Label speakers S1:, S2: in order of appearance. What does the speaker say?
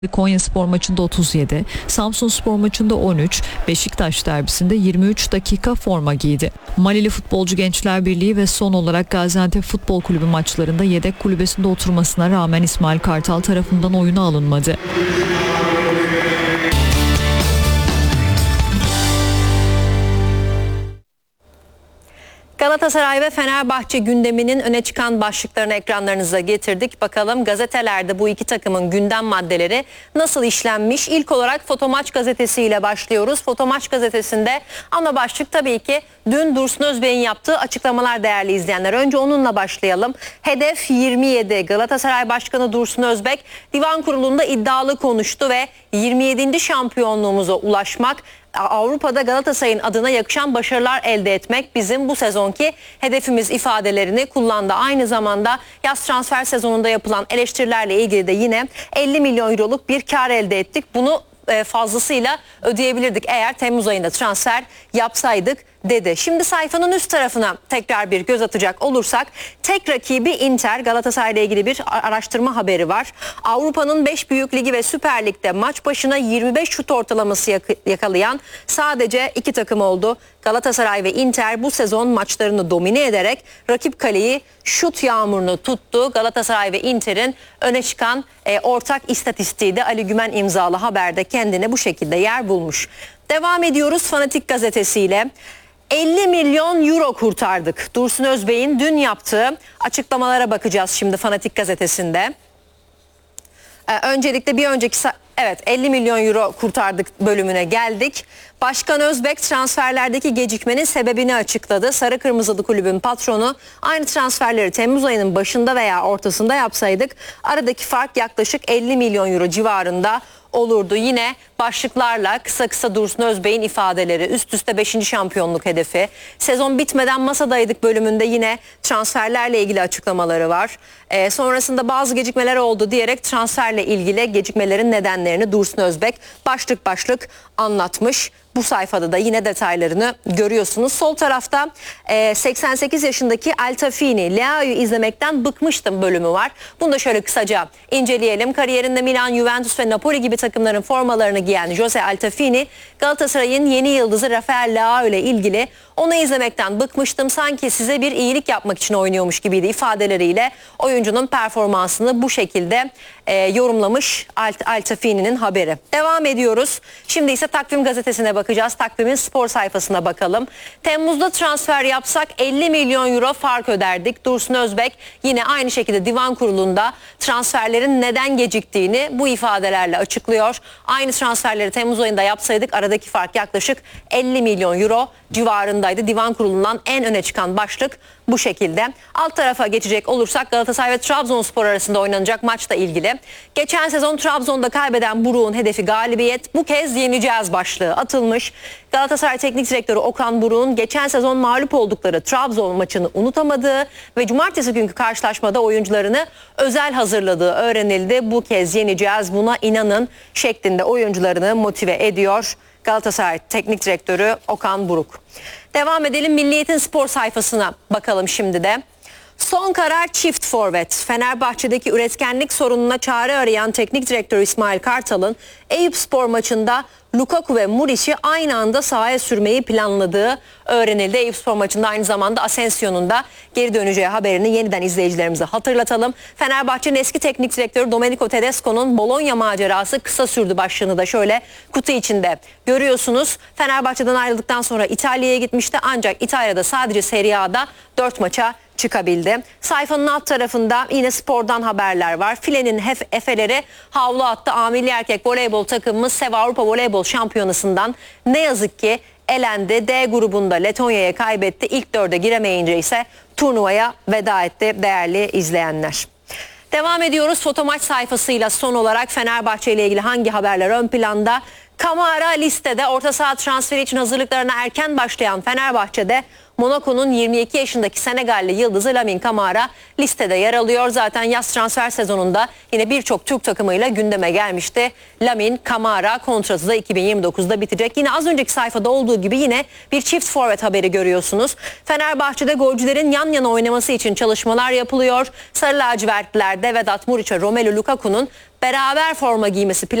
S1: Konyaspor maçında 37, Samsunspor maçında 13, Beşiktaş derbisinde 23 dakika forma giydi. Malili Futbolcu Gençler Birliği ve son olarak Gaziantep Futbol Kulübü maçlarında yedek kulübesinde oturmasına rağmen İsmail Kartal tarafından oyuna alınmadı.
S2: Galatasaray ve Fenerbahçe gündeminin öne çıkan başlıklarını ekranlarınıza getirdik. Bakalım gazetelerde bu iki takımın gündem maddeleri nasıl işlenmiş? İlk olarak Fotomaç gazetesiyle başlıyoruz. Fotomaç gazetesinde ana başlık tabii ki dün Dursun Özbek'in yaptığı açıklamalar değerli izleyenler. Önce onunla başlayalım. Hedef 27. Galatasaray Başkanı Dursun Özbek Divan Kurulu'nda iddialı konuştu ve 27. şampiyonluğumuza ulaşmak, Avrupa'da Galatasaray'ın adına yakışan başarılar elde etmek bizim bu sezonki hedefimiz ifadelerini kullandı. Aynı zamanda yaz transfer sezonunda yapılan eleştirilerle ilgili de yine 50 milyon euroluk bir kar elde ettik. Bunu fazlasıyla ödeyebilirdik eğer Temmuz ayında transfer yapsaydık dedi. Şimdi sayfanın üst tarafına tekrar bir göz atacak olursak tek rakibi Inter, Galatasaray ile ilgili bir araştırma haberi var. Avrupa'nın 5 büyük ligi ve Süper Lig'de maç başına 25 şut ortalaması yakalayan sadece iki takım oldu. Galatasaray ve Inter bu sezon maçlarını domine ederek rakip kaleyi şut yağmurunu tuttu. Galatasaray ve Inter'in öne çıkan ortak istatistiği de Ali Gümen imzalı haberde kendine bu şekilde yer bulmuş. Devam ediyoruz Fanatik gazetesiyle. 50 milyon euro kurtardık. Dursun Özbek'in dün yaptığı açıklamalara bakacağız şimdi Fanatik gazetesinde. Öncelikle bir önceki 50 milyon euro kurtardık bölümüne geldik. Başkan Özbek transferlerdeki gecikmenin sebebini açıkladı. Sarı Kırmızılı kulübün patronu aynı transferleri Temmuz ayının başında veya ortasında yapsaydık aradaki fark yaklaşık 50 milyon euro civarında olurdu. Yine başlıklarla kısa kısa Dursun Özbek'in ifadeleri, üst üste 5. şampiyonluk hedefi, sezon bitmeden masadaydık bölümünde yine transferlerle ilgili açıklamaları var. Sonrasında bazı gecikmeler oldu diyerek transferle ilgili gecikmelerin nedenlerini Dursun Özbek başlık başlık anlatmış. Bu sayfada da yine detaylarını görüyorsunuz. Sol tarafta 88 yaşındaki Altafini, Leao'yu izlemekten bıkmıştım bölümü var. Bunu da şöyle kısaca inceleyelim. Kariyerinde Milan, Juventus ve Napoli gibi takımların formalarını giyen Jose Altafini, Galatasaray'ın yeni yıldızı Rafael Leao ile ilgili onu izlemekten bıkmıştım. Sanki size bir iyilik yapmak için oynuyormuş gibiydi ifadeleriyle oyuncunun performansını bu şekilde yorumlamış Altafini'nin haberi. Devam ediyoruz. Şimdi ise Takvim gazetesine bakacağız. Takvim'in spor sayfasına bakalım. Temmuz'da transfer yapsak 50 milyon euro fark öderdik. Dursun Özbek yine aynı şekilde Divan Kurulu'nda transferlerin neden geciktiğini bu ifadelerle açıklıyor. Aynı transferleri Temmuz ayında yapsaydık aradaki fark yaklaşık 50 milyon euro civarındaydı. Divan Kurulu'ndan en öne çıkan başlık bu şekilde. Alt tarafa geçecek olursak Galatasaray ve Trabzonspor arasında oynanacak maçla ilgili. Geçen sezon Trabzon'da kaybeden Buruk'un hedefi galibiyet. Bu kez yeneceğiz başlığı atılmış. Galatasaray Teknik Direktörü Okan Buruk'un geçen sezon mağlup oldukları Trabzon maçını unutamadığı ve cumartesi günkü karşılaşmada oyuncularını özel hazırladığı öğrenildi. Bu kez yeneceğiz, buna inanın şeklinde oyuncularını motive ediyor Galatasaray Teknik Direktörü Okan Buruk. Devam edelim Milliyet'in spor sayfasına bakalım şimdi de. Son karar çift forvet. Fenerbahçe'deki üretkenlik sorununa çare arayan teknik direktör İsmail Kartal'ın Eyüpspor maçında Lukaku ve Muriç'i aynı anda sahaya sürmeyi planladığı öğrenildi. Eyüpspor maçında aynı zamanda Asensio'nun da geri döneceği haberini yeniden izleyicilerimize hatırlatalım. Fenerbahçe'nin eski teknik direktörü Domenico Tedesco'nun Bologna macerası kısa sürdü başlığını da şöyle kutu içinde görüyorsunuz. Fenerbahçe'den ayrıldıktan sonra İtalya'ya gitmişti ancak İtalya'da sadece Serie A'da 4 maça çıkabildi. Sayfanın alt tarafında yine spordan haberler var. Filenin efeleri havlu attı. Milli erkek voleybol takımımız SEV Avrupa Voleybol Şampiyonası'ndan ne yazık ki elendi. D grubunda Letonya'ya kaybetti. İlk dörde giremeyince ise turnuvaya veda etti değerli izleyenler. Devam ediyoruz Fotomaç sayfasıyla. Son olarak Fenerbahçe ile ilgili hangi haberler ön planda? Kamara listede. Orta saha transferi için hazırlıklarına erken başlayan Fenerbahçe'de Monaco'nun 22 yaşındaki Senegalli yıldızı Lamine Camara listede yer alıyor. Zaten yaz transfer sezonunda yine birçok Türk takımıyla gündeme gelmişti. Lamine Camara kontratı da 2029'da bitecek. Yine az önceki sayfada olduğu gibi yine bir çift forvet haberi görüyorsunuz. Fenerbahçe'de golcülerin yan yana oynaması için çalışmalar yapılıyor. Sarı lacivertlilerde Vedat Muriç ve Romelu Lukaku'nun beraber forma giymesi